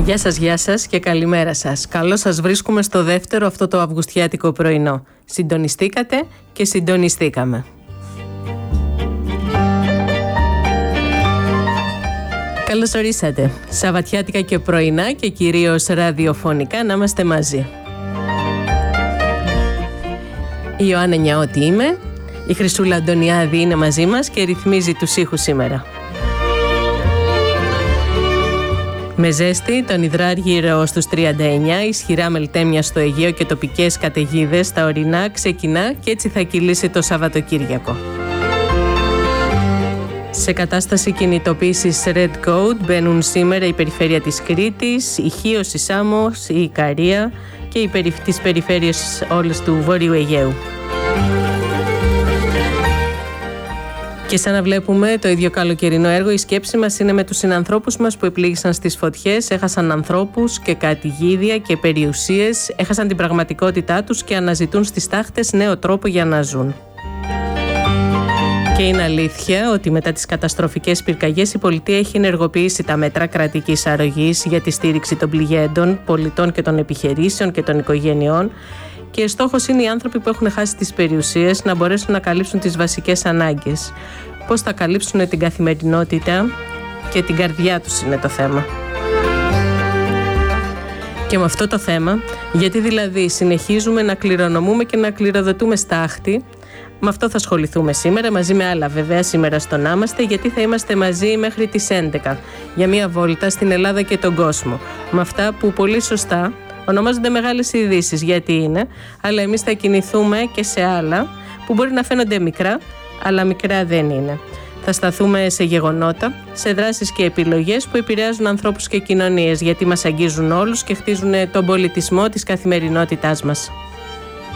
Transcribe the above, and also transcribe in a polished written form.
Γεια σας και καλημέρα σας. Καλώς σας βρίσκουμε στο δεύτερο αυτό το αυγουστιάτικο πρωινό. Συντονιστήκατε και συντονιστήκαμε. Καλώς ορίσατε. Σαββατιάτικα και πρωινά και κυρίως ραδιοφωνικά να είμαστε μαζί. Η Ιωάννα Νιαώτη είμαι, η Χρυσούλα Αντωνιάδη είναι μαζί μας και ρυθμίζει τους ήχους σήμερα. Με ζέστη, τον υδράργυρο στους 39, ισχυρά μελτέμια στο Αιγαίο και τοπικές καταιγίδες στα ορεινά ξεκινά και έτσι θα κυλήσει το Σαββατοκύριακο. Σε κατάσταση κινητοποίησης Red Code μπαίνουν σήμερα η περιφέρεια της Κρήτης, η Χίος, η Σάμος, η Ικαρία και τις περιφέρειες όλες του Βόρειου Αιγαίου. Και σαν να βλέπουμε το ίδιο καλοκαιρινό έργο, η σκέψη μας είναι με τους συνανθρώπους μας που επλήγησαν στις φωτιές, έχασαν ανθρώπους και κατοικίδια και περιουσίες, έχασαν την πραγματικότητά τους και αναζητούν στις τάχτες νέο τρόπο για να ζουν. Και είναι αλήθεια ότι μετά τις καταστροφικές πυρκαγιές η πολιτεία έχει ενεργοποιήσει τα μέτρα κρατικής αρρωγής για τη στήριξη των πληγέντων, πολιτών και των επιχειρήσεων και των οικογενειών. Και στόχος είναι οι άνθρωποι που έχουν χάσει τις περιουσίες να μπορέσουν να καλύψουν τις βασικές ανάγκες. Πώς θα καλύψουν την καθημερινότητα και την καρδιά τους είναι το θέμα. Και με αυτό το θέμα, γιατί δηλαδή συνεχίζουμε να κληρονομούμε και να κληροδοτούμε στάχτη, με αυτό θα ασχοληθούμε σήμερα, μαζί με άλλα βέβαια σήμερα στο Να Είμαστε, γιατί θα είμαστε μαζί μέχρι τις 11 για μια βόλτα στην Ελλάδα και τον κόσμο. Με αυτά που πολύ σωστά ονομάζονται μεγάλες ειδήσεις, γιατί είναι, αλλά εμείς θα κινηθούμε και σε άλλα που μπορεί να φαίνονται μικρά, αλλά μικρά δεν είναι. Θα σταθούμε σε γεγονότα, σε δράσεις και επιλογές που επηρεάζουν ανθρώπους και κοινωνίες, γιατί μας αγγίζουν όλους και χτίζουν τον πολιτισμό της καθημερινότητάς μας.